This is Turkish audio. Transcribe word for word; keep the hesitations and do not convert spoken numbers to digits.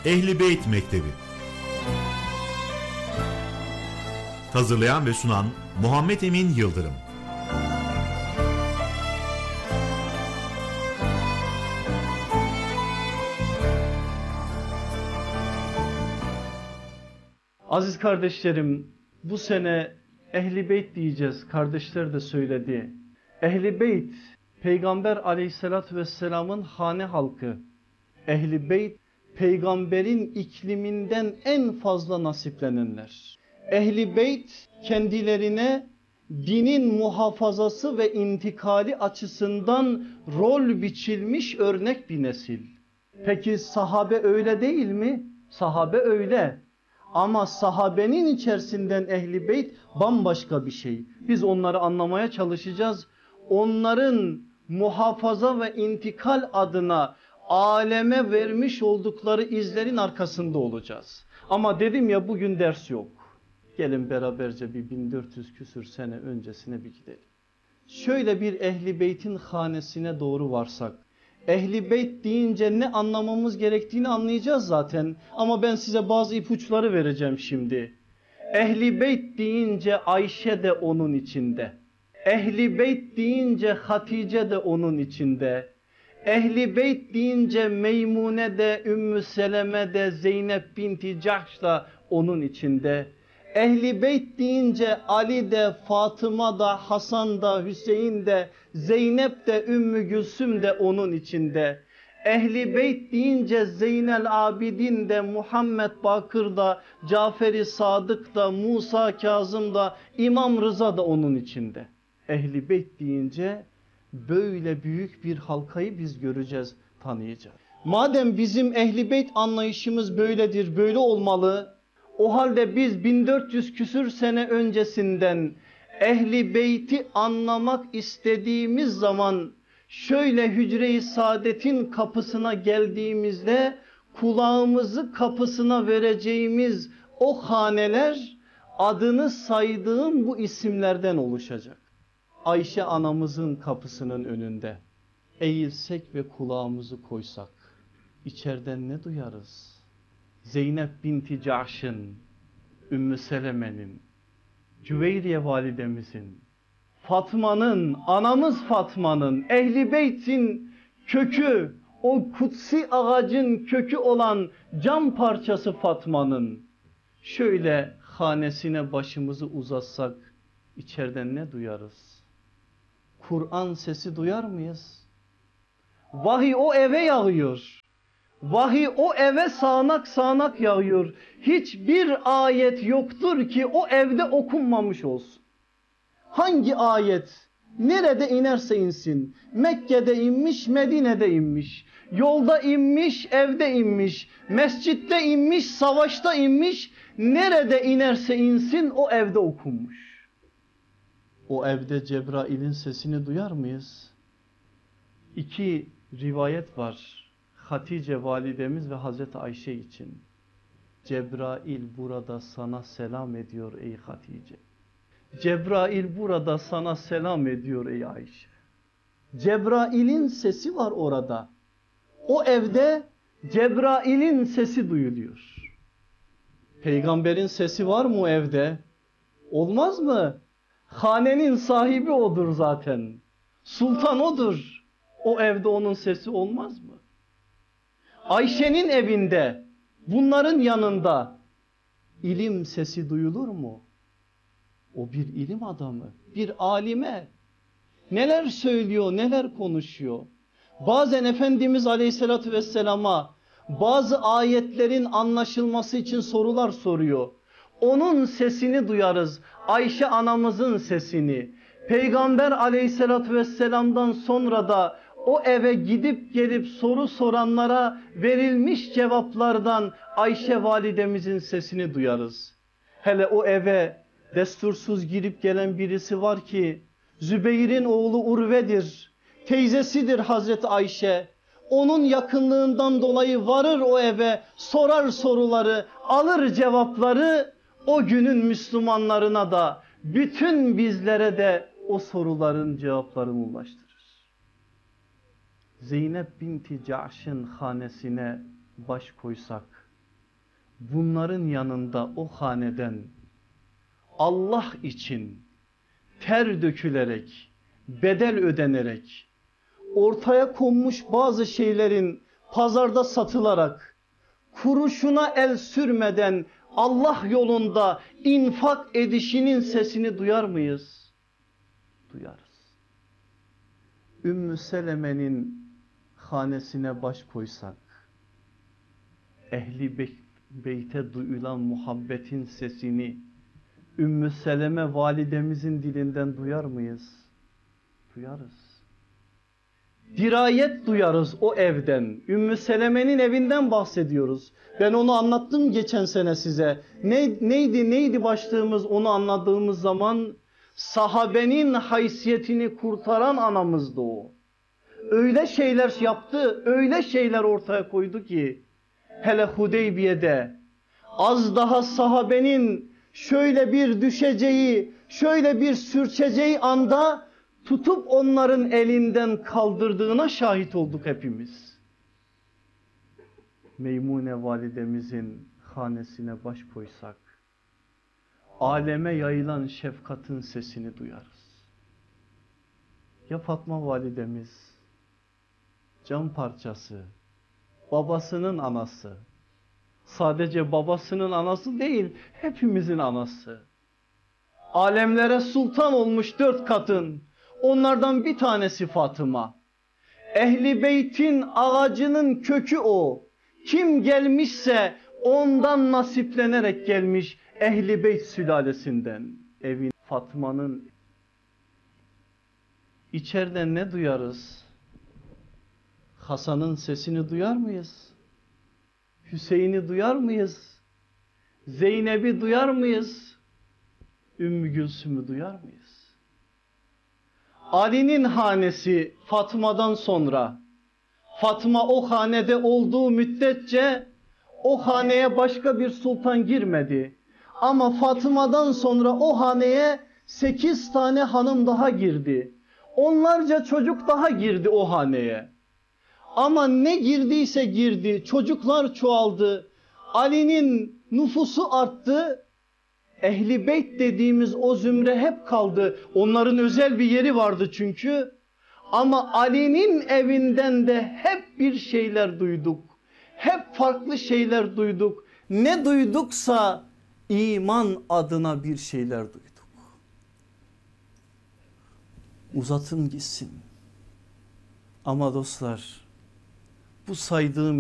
Ehli Beyt Mektebi. Hazırlayan ve sunan Muhammed Emin Yıldırım. Aziz kardeşlerim, bu sene Ehli Beyt diyeceğiz. Kardeşler de söyledi. Ehli Beyt, Peygamber Aleyhisselatü Vesselam'ın hane halkı. Ehli Beyt, Peygamberin ikliminden en fazla nasiplenenler. Ehli Beyt, kendilerine dinin muhafazası ve intikali açısından rol biçilmiş örnek bir nesil. Peki sahabe öyle değil mi? Sahabe öyle. Ama sahabenin içerisinden Ehli Beyt bambaşka bir şey. Biz onları anlamaya çalışacağız. Onların muhafaza ve intikal adına aleme vermiş oldukları izlerin arkasında olacağız. Ama dedim ya, bugün ders yok. Gelin beraberce bir bin dört yüz küsür sene öncesine bir gidelim. Şöyle bir Ehli Beyt'in hanesine doğru varsak. Ehli Beyt deyince ne anlamamız gerektiğini anlayacağız zaten. Ama ben size bazı ipuçları vereceğim şimdi. Ehli Beyt deyince Ayşe de onun içinde. Ehli Beyt deyince Hatice de onun içinde. Ehli Beyt deyince Meymune de, Ümmü Seleme de, Zeynep binti Cahş da onun içinde. Ehli Beyt deyince Ali de, Fatıma da, Hasan da, Hüseyin de, Zeynep de, Ümmü Gülsüm de onun içinde. Ehli Beyt deyince Zeynel Abidin de, Muhammed Bakır da, Cafer-i Sadık da, Musa Kazım da, İmam Rıza da onun içinde. Ehli Beyt deyince böyle büyük bir halkayı biz göreceğiz, tanıyacağız. Madem bizim Ehli Beyt anlayışımız böyledir, böyle olmalı. O halde biz bin dört yüz küsür sene öncesinden Ehli Beyt'i anlamak istediğimiz zaman şöyle Hücre-i Saadet'in kapısına geldiğimizde kulağımızı kapısına vereceğimiz o haneler adını saydığım bu isimlerden oluşacak. Ayşe anamızın kapısının önünde eğilsek ve kulağımızı koysak içeriden ne duyarız? Zeynep binti Cahş'ın, Ümmü Seleme'nin, Cüveyriye validemizin, Fatma'nın, anamız Fatma'nın, Ehli Beyt'in kökü, o kutsi ağacın kökü olan cam parçası Fatma'nın şöyle hanesine başımızı uzatsak içeriden ne duyarız? Kur'an sesi duyar mıyız? Vahiy o eve yağıyor. Vahiy o eve sağanak sağanak yağıyor. Hiçbir ayet yoktur ki o evde okunmamış olsun. Hangi ayet nerede inerse insin, Mekke'de inmiş, Medine'de inmiş, yolda inmiş, evde inmiş, mescitte inmiş, savaşta inmiş, nerede inerse insin o evde okunmuş. O evde Cebrail'in sesini duyar mıyız? İki rivayet var. Hatice validemiz ve Hazreti Ayşe için. Cebrail burada sana selam ediyor ey Hatice. Cebrail burada sana selam ediyor ey Ayşe. Cebrail'in sesi var orada. O evde Cebrail'in sesi duyuluyor. Peygamberin sesi var mı o evde? Olmaz mı? Hanenin sahibi odur zaten. Sultan odur. O evde onun sesi olmaz mı? Ayşe'nin evinde, bunların yanında ilim sesi duyulur mu? O bir ilim adamı, bir alime. Neler söylüyor, neler konuşuyor. Bazen Efendimiz Aleyhisselatü Vesselam'a bazı ayetlerin anlaşılması için sorular soruyor. Onun sesini duyarız, Ayşe anamızın sesini. Peygamber Aleyhisselatü Vesselam'dan sonra da o eve gidip gelip soru soranlara verilmiş cevaplardan Ayşe validemizin sesini duyarız. Hele o eve destursuz girip gelen birisi var ki Zübeyir'in oğlu Urve'dir. Teyzesidir Hazreti Ayşe. Onun yakınlığından dolayı varır o eve, sorar soruları, alır cevapları. O günün Müslümanlarına da bütün bizlere de o soruların cevaplarını ulaştırır. Zeynep binti Cahş'ın hanesine baş koysak bunların yanında o haneden Allah için ter dökülerek, bedel ödenerek, ortaya konmuş bazı şeylerin pazarda satılarak, kuruşuna el sürmeden Allah yolunda infak edişinin sesini duyar mıyız? Duyarız. Ümmü Seleme'nin hanesine baş koysak, Ehli Beyt'e duyulan muhabbetin sesini Ümmü Seleme validemizin dilinden duyar mıyız? Duyarız. Dirayet duyarız o evden. Ümmü Seleme'nin evinden bahsediyoruz. Ben onu anlattım geçen sene size. Ne, neydi neydi başlığımız onu anladığımız zaman? Sahabenin haysiyetini kurtaran anamızdı o. Öyle şeyler yaptı, öyle şeyler ortaya koydu ki hele Hudeybiye'de az daha sahabenin şöyle bir düşeceği, şöyle bir sürçeceği anda tutup onların elinden kaldırdığına şahit olduk hepimiz. Meymune validemizin hanesine baş koysak, aleme yayılan şefkatin sesini duyarız. Ya Fatma validemiz, can parçası, babasının anası, sadece babasının anası değil, hepimizin anası. Alemlere sultan olmuş dört kadın, onlardan bir tanesi Fatıma. Ehli Beyt'in ağacının kökü o. Kim gelmişse ondan nasiplenerek gelmiş, Ehli Beyt sülalesinden. Evin Fatma'nın. İçeriden ne duyarız? Hasan'ın sesini duyar mıyız? Hüseyin'i duyar mıyız? Zeynep'i duyar mıyız? Ümmü Gülsüm'ü duyar mıyız? Ali'nin hanesi Fatma'dan sonra, Fatma o hanede olduğu müddetçe o haneye başka bir sultan girmedi. Ama Fatma'dan sonra o haneye sekiz tane hanım daha girdi. Onlarca çocuk daha girdi o haneye. Ama ne girdiyse girdi, çocuklar çoğaldı, Ali'nin nüfusu arttı. Ehli Beyt dediğimiz o zümre hep kaldı. Onların özel bir yeri vardı çünkü. Ama Ali'nin evinden de hep bir şeyler duyduk. Hep farklı şeyler duyduk. Ne duyduksa iman adına bir şeyler duyduk. Uzatın gitsin. Ama dostlar, bu saydığım